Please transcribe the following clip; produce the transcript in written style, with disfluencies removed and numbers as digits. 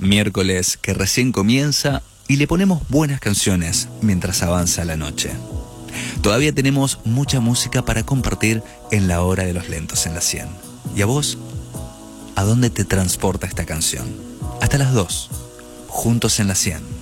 Miércoles que recién comienza y le ponemos buenas canciones mientras avanza la noche. Todavía tenemos mucha música para compartir en la hora de los lentos en la 100. ¿Y a vos? ¿A dónde te transporta esta canción? Hasta las 2, juntos en la 100.